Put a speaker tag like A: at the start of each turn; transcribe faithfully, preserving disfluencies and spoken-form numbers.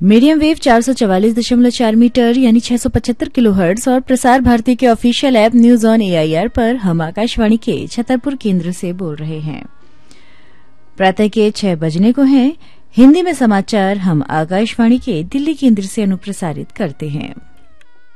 A: Medium wave चार सौ चवालीस दशमलव चार मीटर यानी छह सौ पचहत्तर किलोहर्ट्ज और प्रसार भारती के official app news on AIR पर हम आकाशवाणी के छतरपुर केंद्र से बोल रहे हैं। प्रातः के छह बजने को हैं। हिंदी में समाचार हम आकाशवाणी के दिल्ली केंद्र से अनुप्रसारित करते हैं।